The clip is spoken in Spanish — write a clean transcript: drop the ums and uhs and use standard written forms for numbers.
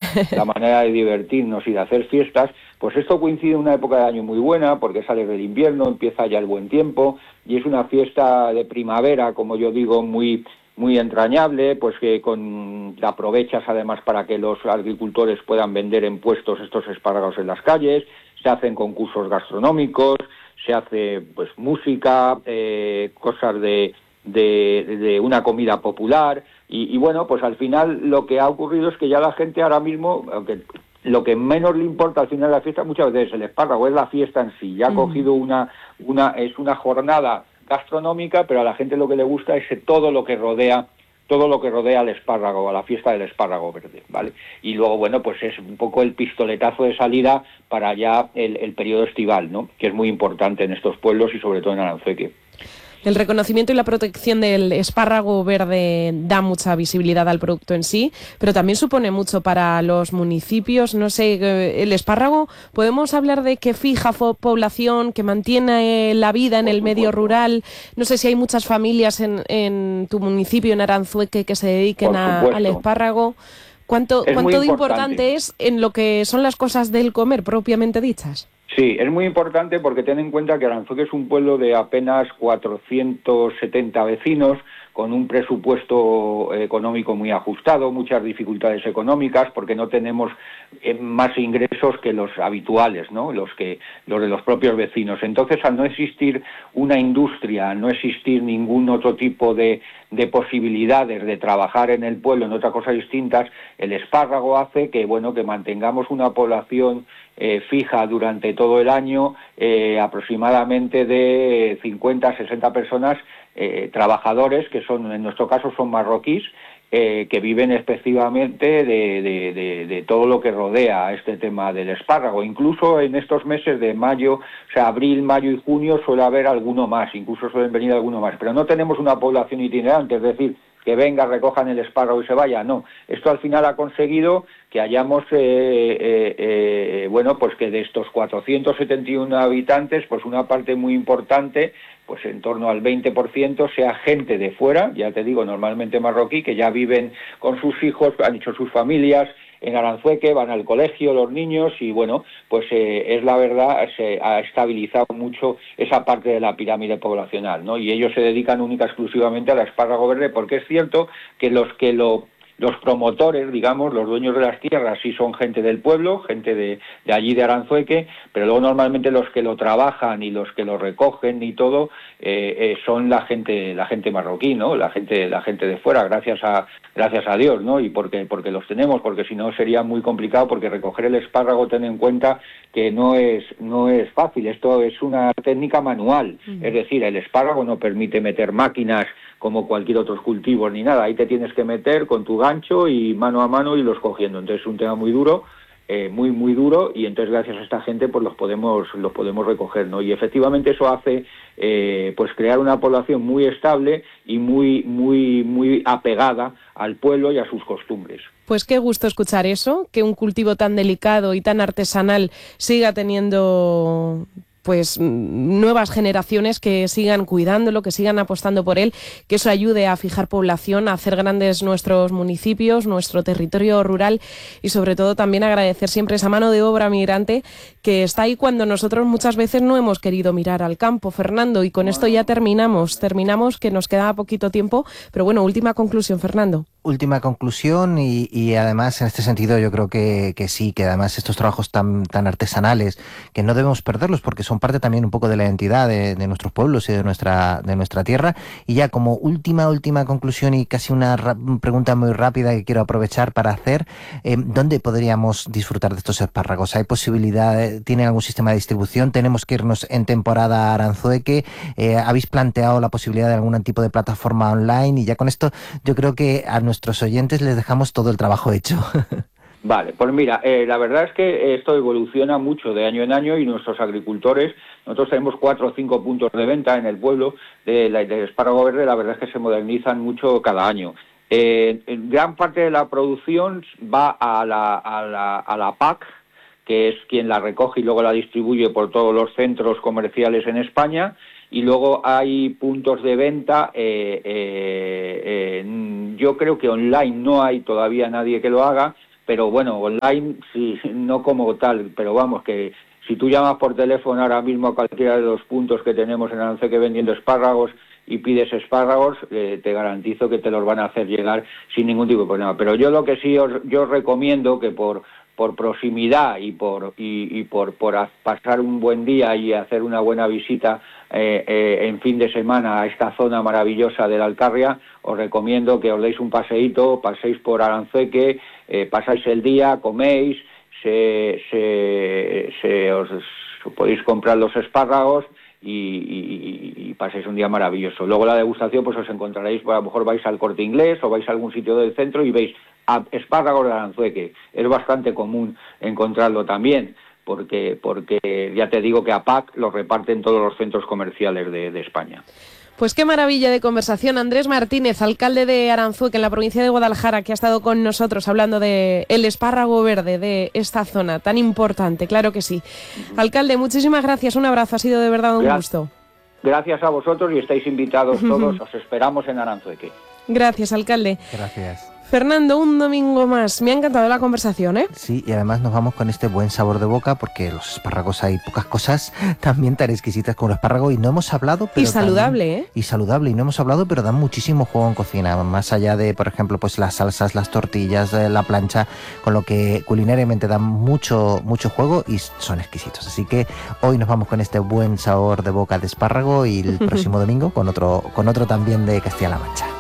la manera de divertirnos y de hacer fiestas, pues esto coincide en una época de año muy buena, porque sale del invierno, empieza ya el buen tiempo, y es una fiesta de primavera, como yo digo, muy entrañable, pues que te aprovechas además para que los agricultores puedan vender en puestos estos espárragos en las calles, se hacen concursos gastronómicos, se hace pues música, cosas de una comida popular, y bueno, pues al final lo que ha ocurrido es que ya la gente ahora mismo, aunque lo que menos le importa al final de la fiesta muchas veces es el espárrago, es la fiesta en sí, ya ha cogido es una jornada gastronómica, pero a la gente lo que le gusta es todo lo que rodea al espárrago, a la fiesta del espárrago verde, ¿vale? Y luego, bueno, pues es un poco el pistoletazo de salida para ya el periodo estival, ¿no? Que es muy importante en estos pueblos y sobre todo en Aranzueque. El reconocimiento y la protección del espárrago verde da mucha visibilidad al producto en sí, pero también supone mucho para los municipios. No sé, el espárrago, ¿podemos hablar de que fija población, que mantiene la vida en el medio rural? No sé si hay muchas familias en tu municipio, en Aranzueque, que se dediquen al espárrago. ¿Cuánto de importante es en lo que son las cosas del comer propiamente dichas? Sí, es muy importante porque ten en cuenta que Aranzueque es un pueblo de apenas 470 vecinos, con un presupuesto económico muy ajustado, muchas dificultades económicas, porque no tenemos más ingresos que los habituales, ¿no? Los de los propios vecinos. Entonces, al no existir una industria, no existir ningún otro tipo de posibilidades de trabajar en el pueblo en otras cosas distintas, el espárrago hace que, bueno, que mantengamos una población fija durante todo el año, aproximadamente de 50 a 60 personas, trabajadores, que en nuestro caso son marroquíes, que viven específicamente de todo lo que rodea a este tema del espárrago. Incluso en estos meses de mayo, o sea, abril, mayo y junio, suele haber alguno más, incluso suelen venir alguno más, pero no tenemos una población itinerante, es decir, que venga, recojan el espárrago y se vaya, no. Esto al final ha conseguido que hayamos, bueno, pues que de estos 471 habitantes, pues una parte muy importante, pues en torno al 20% sea gente de fuera, ya te digo, normalmente marroquí, que ya viven con sus hijos, han hecho sus familias en Aranzueque, van al colegio los niños y bueno, pues es la verdad, se ha estabilizado mucho esa parte de la pirámide poblacional, ¿no? Y ellos se dedican única y exclusivamente al espárrago verde, porque es cierto que los promotores, digamos, los dueños de las tierras, sí son gente del pueblo, gente de allí de Aranzueque, pero luego normalmente los que lo trabajan y los que lo recogen y todo son la gente marroquí, ¿no? La gente de fuera, gracias a Dios, ¿no? Y porque los tenemos, porque si no sería muy complicado, porque recoger el espárrago, ten en cuenta que no es fácil, esto es una técnica manual, es decir, el espárrago no permite meter máquinas como cualquier otro cultivo ni nada, ahí te tienes que meter con tu gancho y mano a mano y los cogiendo, entonces es un tema muy duro, muy duro, y entonces gracias a esta gente pues los podemos recoger, ¿no? Y efectivamente eso hace pues crear una población muy estable y muy apegada al pueblo y a sus costumbres. Pues qué gusto escuchar eso, que un cultivo tan delicado y tan artesanal siga teniendo pues nuevas generaciones que sigan cuidándolo, que sigan apostando por él, que eso ayude a fijar población, a hacer grandes nuestros municipios, nuestro territorio rural, y sobre todo también agradecer siempre esa mano de obra migrante que está ahí cuando nosotros muchas veces no hemos querido mirar al campo. Fernando, y con esto ya terminamos, que nos queda poquito tiempo, pero bueno, última conclusión, Fernando. Última conclusión y además en este sentido yo creo que sí, que además estos trabajos tan artesanales que no debemos perderlos porque son parte también un poco de la identidad de nuestros pueblos y de nuestra tierra. Y ya como última conclusión y casi una pregunta muy rápida que quiero aprovechar para hacer, ¿dónde podríamos disfrutar de estos espárragos? ¿Hay posibilidad? ¿Tienen algún sistema de distribución? ¿Tenemos que irnos en temporada a Aranzueque? ¿Habéis planteado la posibilidad de algún tipo de plataforma online? Y ya con esto yo creo que a nuestros oyentes les dejamos todo el trabajo hecho. Vale, pues mira, la verdad es que esto evoluciona mucho de año en año y nuestros agricultores, nosotros tenemos 4 o 5 puntos de venta en el pueblo del espárrago verde, la verdad es que se modernizan mucho cada año. Gran parte de la producción va a la PAC, que es quien la recoge y luego la distribuye por todos los centros comerciales en España, y luego hay puntos de venta, yo creo que online no hay todavía nadie que lo haga, pero bueno, online sí, no como tal, pero vamos, que si tú llamas por teléfono ahora mismo a cualquiera de los puntos que tenemos en Aranzueque vendiendo espárragos y pides espárragos, te garantizo que te los van a hacer llegar sin ningún tipo de problema. Pero yo lo que sí yo recomiendo que por proximidad y por pasar un buen día y hacer una buena visita en fin de semana a esta zona maravillosa de la Alcarria, os recomiendo que os deis un paseíto, paséis por Aranzueque, pasáis el día, coméis, os podéis comprar los espárragos y paséis un día maravilloso. Luego la degustación, pues os encontraréis, a lo mejor vais al Corte Inglés o vais a algún sitio del centro y veis espárragos de Aranzueque. Es bastante común encontrarlo también, porque ya te digo que APAC lo reparte en todos los centros comerciales de España. Pues qué maravilla de conversación. Andrés Martínez, alcalde de Aranzueque, en la provincia de Guadalajara, que ha estado con nosotros hablando de el espárrago verde de esta zona tan importante, claro que sí. Alcalde, muchísimas gracias, un abrazo, ha sido de verdad un gusto. Gracias a vosotros y estáis invitados todos, os esperamos en Aranzueque. Gracias, alcalde. Gracias. Fernando, un domingo más. Me ha encantado la conversación, ¿eh? Sí, y además nos vamos con este buen sabor de boca, porque los espárragos hay pocas cosas también tan exquisitas como el espárrago, y no hemos hablado... Pero y saludable, también, ¿eh? Y saludable, y no hemos hablado, pero dan muchísimo juego en cocina, más allá de, por ejemplo, pues las salsas, las tortillas, la plancha, con lo que culinariamente dan mucho juego y son exquisitos. Así que hoy nos vamos con este buen sabor de boca de espárrago y el próximo domingo con otro también de Castilla-La Mancha.